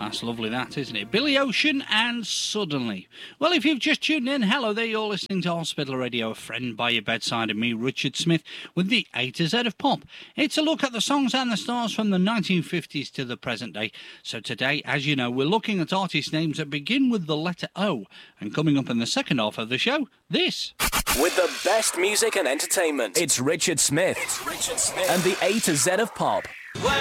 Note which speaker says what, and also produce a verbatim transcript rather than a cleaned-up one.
Speaker 1: That's lovely, that, isn't it? Billy Ocean and Suddenly. Well, if you've just tuned in, hello there, you're listening to Hospital Radio, a friend by your bedside, and me, Richard Smith, with the A to Z of pop. It's a look at the songs and the stars from the nineteen fifties to the present day. So today, as you know, we're looking at artist names that begin with the letter O. And coming up in the second half of the show, this.
Speaker 2: With the best music and entertainment, it's Richard Smith. It's Richard Smith. And the A to Z of pop.
Speaker 3: Well,